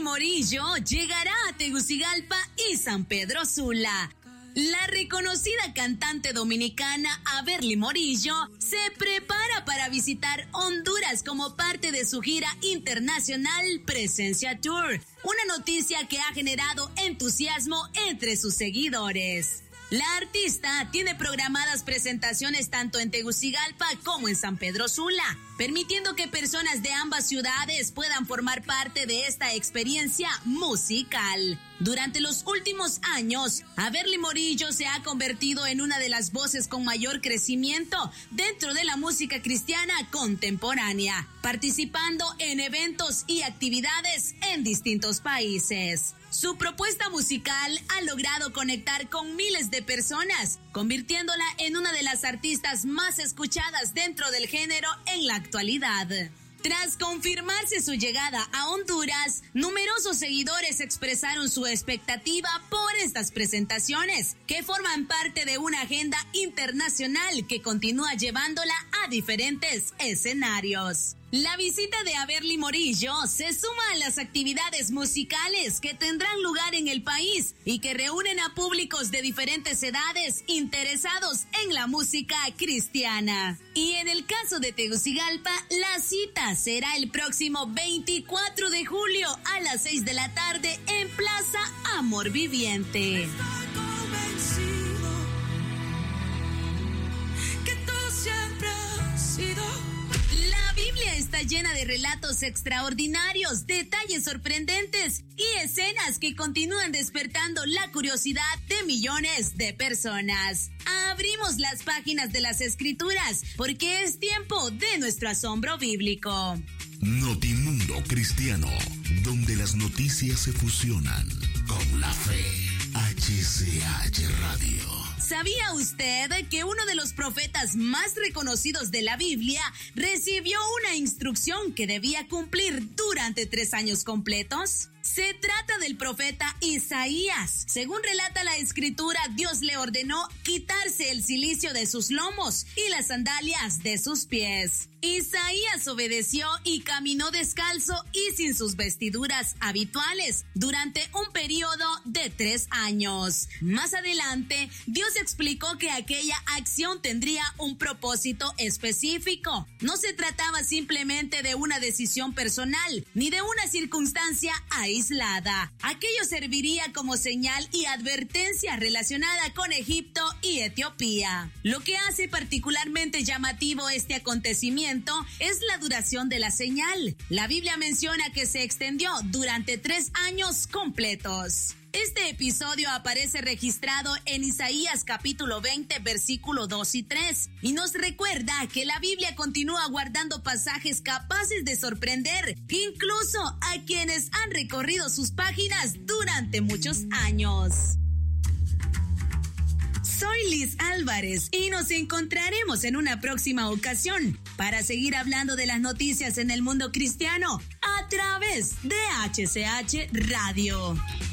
Morillo llegará a Tegucigalpa y San Pedro Sula. La reconocida cantante dominicana Averly Morillo se prepara para visitar Honduras como parte de su gira internacional Presencia Tour, una noticia que ha generado entusiasmo entre sus seguidores. La artista tiene programadas presentaciones tanto en Tegucigalpa como en San Pedro Sula, permitiendo que personas de ambas ciudades puedan formar parte de esta experiencia musical. Durante los últimos años, Averly Morillo se ha convertido en una de las voces con mayor crecimiento dentro de la música cristiana contemporánea, participando en eventos y actividades en distintos países. Su propuesta musical ha logrado conectar con miles de personas, convirtiéndola en una de las artistas más escuchadas dentro del género en la actualidad. Tras confirmarse su llegada a Honduras, numerosos seguidores expresaron su expectativa por estas presentaciones, que forman parte de una agenda internacional que continúa llevándola a diferentes escenarios. La visita de Averly Morillo se suma a las actividades musicales que tendrán lugar en el país y que reúnen a públicos de diferentes edades interesados en la música cristiana. Y en el caso de Tegucigalpa, la cita será el próximo 24 de julio a las 6 de la tarde en Plaza Amor Viviente. La Biblia está llena de relatos extraordinarios, detalles sorprendentes y escenas que continúan despertando la curiosidad de millones de personas. Abrimos las páginas de las Escrituras porque es tiempo de nuestro asombro bíblico. Notimundo Cristiano, donde las noticias se fusionan con la fe. HCH Radio. ¿Sabía usted que uno de los profetas más reconocidos de la Biblia recibió una instrucción que debía cumplir durante 3 años completos? Se trata del profeta Isaías. Según relata la escritura, Dios le ordenó quitarse el cilicio de sus lomos y las sandalias de sus pies. Isaías obedeció y caminó descalzo y sin sus vestiduras habituales durante un periodo de 3 años. Más adelante, Dios explicó que aquella acción tendría un propósito específico. No se trataba simplemente de una decisión personal, ni de una circunstancia aislada. Aquello serviría como señal y advertencia relacionada con Egipto y Etiopía. Lo que hace particularmente llamativo este acontecimiento es la duración de la señal. La Biblia menciona que se extendió durante 3 años completos. Este episodio aparece registrado en Isaías capítulo 20, versículo 2 y 3, y nos recuerda que la Biblia continúa guardando pasajes capaces de sorprender, incluso a quienes han recorrido sus páginas durante muchos años. Soy Liz Álvarez y nos encontraremos en una próxima ocasión para seguir hablando de las noticias en el mundo cristiano a través de HCH Radio.